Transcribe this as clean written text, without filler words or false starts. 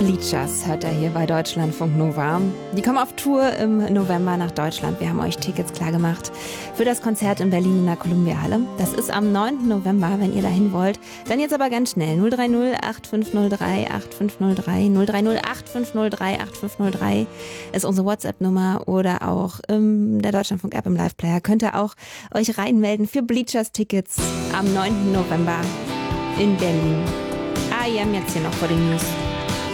Bleachers hört er hier bei Deutschlandfunk Nova. Die kommen auf Tour im November nach Deutschland. Wir haben euch Tickets klargemacht für das Konzert in Berlin in der Columbia-Halle. Das ist am 9. November, wenn ihr dahin wollt. Dann jetzt aber ganz schnell. 030 8503 8503 030 8503 8503 ist unsere WhatsApp-Nummer oder auch der Deutschlandfunk-App im Live-Player. Könnt ihr auch euch reinmelden für Bleachers-Tickets am 9. November in Berlin. IAM jetzt hier noch vor den News.